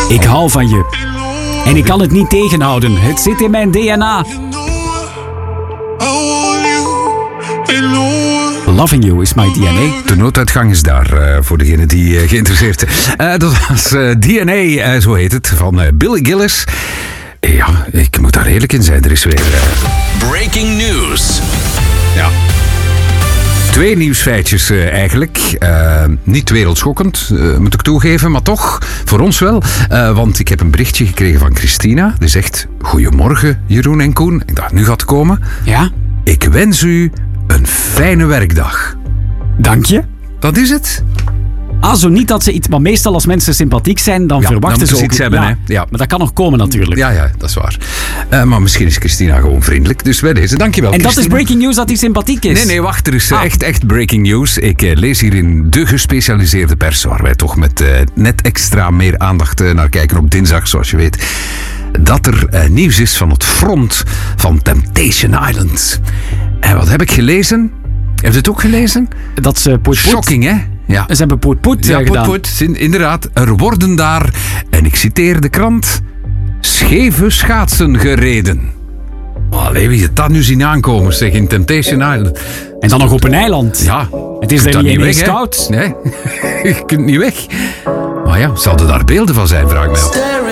Ik hou van je. En ik kan het niet tegenhouden. Het zit in mijn DNA. Loving you is my DNA. De nooduitgang is daar, voor degene die geïnteresseerd zijn. Dat was DNA, zo heet het, van Billy Gillis. Ja, ik moet daar eerlijk in zijn. Er is weer... Breaking news. Ja. 2 nieuwsfeitjes eigenlijk. Niet wereldschokkend, moet ik toegeven, maar toch, voor ons wel. Want ik heb een berichtje gekregen van Christina. Die zegt, goedemorgen Jeroen en Koen. Ik dacht, nu gaat het komen. Ja? Ik wens u een fijne werkdag. Dank je. Dat is het. Zo niet dat ze iets... Maar meestal als mensen sympathiek zijn, dan verwachten ze ook... iets hebben, hè. Ja. Maar dat kan nog komen natuurlijk. Ja, dat is waar. Maar misschien is Christina gewoon vriendelijk. Dus bij deze, dankjewel, En Christina. dat is breaking news dat hij sympathiek is. Nee, wacht. Er is echt breaking news. Ik lees hier in de gespecialiseerde pers, waar wij toch met net extra meer aandacht naar kijken op dinsdag, zoals je weet, dat er nieuws is van het front van Temptation Island. En wat heb ik gelezen? Heb je het ook gelezen? Dat ze poet. Shocking, hè? Ja. Ze hebben poet Ja, gedaan. poet. Inderdaad, er worden daar, en ik citeer de krant, scheve schaatsen gereden. Allee, wie je dat nu zien aankomen, zeg, in Temptation Island. En dan nog op een eiland. Ja. Het is je kunt er daar niet weg, hè? koud. Nee, je kunt niet weg. Maar ja, zouden daar beelden van zijn, vraag ik mij af.